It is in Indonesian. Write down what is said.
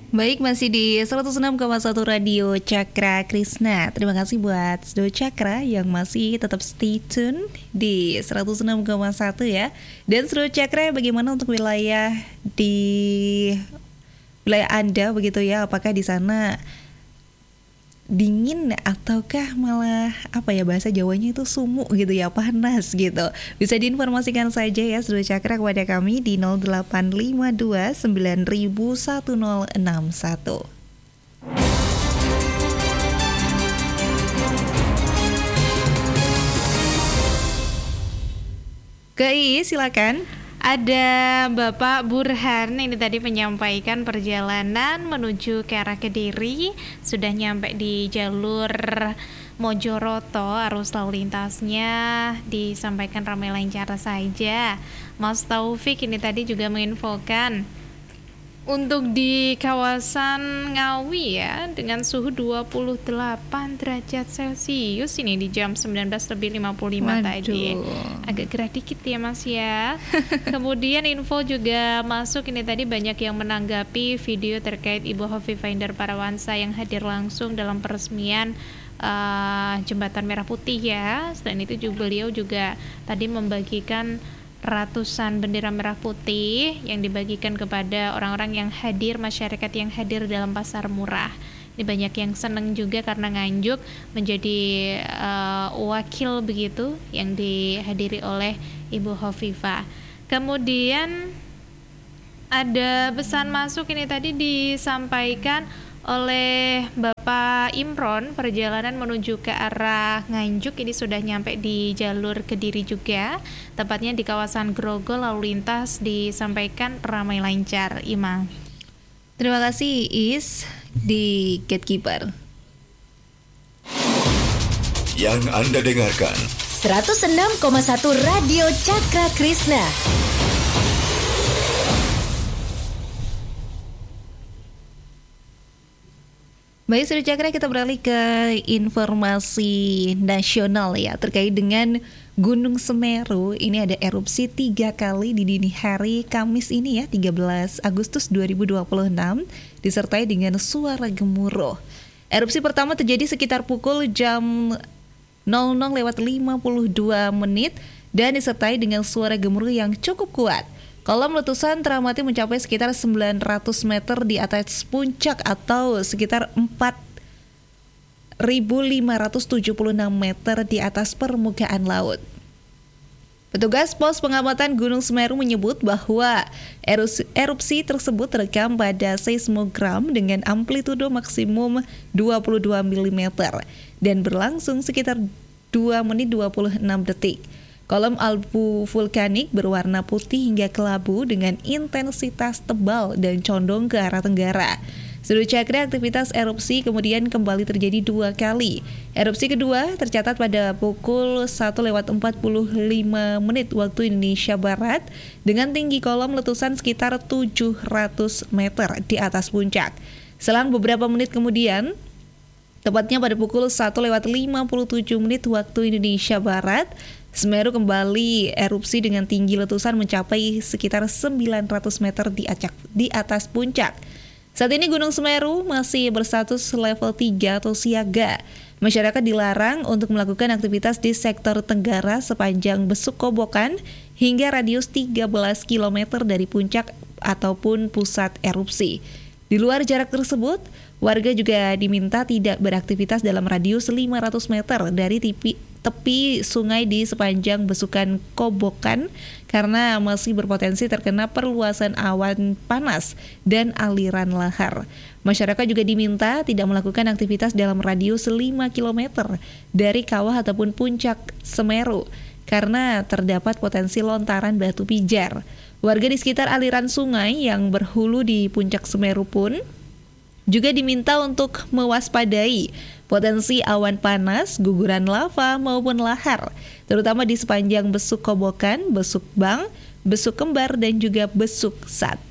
Baik, masih di 106,1 Radio Cakra Krisna. Terima kasih buat Sdo Cakra yang masih tetap stay tune di 106,1 ya. Dan Sdo Cakra, bagaimana untuk wilayah Anda begitu ya? Apakah di sana dingin ataukah malah bahasa Jawanya itu sumuk gitu ya, panas gitu. Bisa diinformasikan saja ya Sdo Cakra kepada kami di 0852 901061. Silakan. Ada Bapak Burhan ini tadi menyampaikan perjalanan menuju ke arah Kediri sudah nyampe di jalur Mojoroto, arus lalu lintasnya disampaikan ramai lancar saja. Mas Taufik ini tadi juga menginfokan untuk di kawasan Ngawi ya, dengan suhu 28 derajat Celcius ini di jam 19.55 tadi. Agak gerah dikit ya Mas ya. Kemudian info juga masuk ini tadi, banyak yang menanggapi video terkait Ibu Hovifah Indar Parawansa yang hadir langsung dalam peresmian Jembatan Merah Putih ya. Selain itu juga beliau juga tadi membagikan ratusan bendera merah putih yang dibagikan kepada orang-orang yang hadir, masyarakat yang hadir dalam pasar murah. Ini banyak yang senang juga karena Nganjuk menjadi wakil begitu yang dihadiri oleh Ibu Hovifah. Kemudian ada pesan masuk ini tadi disampaikan oleh Bapak Imron, perjalanan menuju ke arah Nganjuk ini sudah nyampe di jalur Kediri juga, tepatnya di kawasan Grogol, lalu lintas disampaikan ramai lancar. Ima. Terima kasih Is di Gatekeeper. Yang Anda dengarkan 106,1 Radio Cakra Krisna. Baik, Sdo Cakra, kita beralih ke informasi nasional ya, terkait dengan Gunung Semeru. Ini ada erupsi 3 kali di dini hari Kamis ini ya, 13 Agustus 2026, disertai dengan suara gemuruh. Erupsi pertama terjadi sekitar pukul jam 00:52 dan disertai dengan suara gemuruh yang cukup kuat. Kolom letusan teramati mencapai sekitar 900 meter di atas puncak atau sekitar 4.576 meter di atas permukaan laut. Petugas pos pengamatan Gunung Semeru menyebut bahwa erupsi tersebut terekam pada seismogram dengan amplitudo maksimum 22 mm dan berlangsung sekitar 2 menit 26 detik. Kolom abu vulkanik berwarna putih hingga kelabu dengan intensitas tebal dan condong ke arah tenggara. Sdo Cakra, aktivitas erupsi kemudian kembali terjadi 2 kali. Erupsi kedua tercatat pada pukul 1:45 waktu Indonesia Barat dengan tinggi kolom letusan sekitar 700 meter di atas puncak. Selang beberapa menit kemudian, tepatnya pada pukul 1:57 waktu Indonesia Barat, Semeru kembali erupsi dengan tinggi letusan mencapai sekitar 900 meter di atas puncak. Saat ini Gunung Semeru masih berstatus level 3 atau siaga. Masyarakat dilarang untuk melakukan aktivitas di sektor tenggara sepanjang Besuk Kobokan hingga radius 13 km dari puncak ataupun pusat erupsi. Di luar jarak tersebut, warga juga diminta tidak beraktivitas dalam radius 500 meter dari tepi sungai di sepanjang Besukan Kobokan karena masih berpotensi terkena perluasan awan panas dan aliran lahar. Masyarakat juga diminta tidak melakukan aktivitas dalam radius 5 km dari kawah ataupun puncak Semeru karena terdapat potensi lontaran batu pijar. Warga di sekitar aliran sungai yang berhulu di puncak Semeru pun juga diminta untuk mewaspadai potensi awan panas, guguran lava maupun lahar, terutama di sepanjang Besuk Kobokan, Besuk Bang, Besuk Kembar, dan juga Besuk Sat.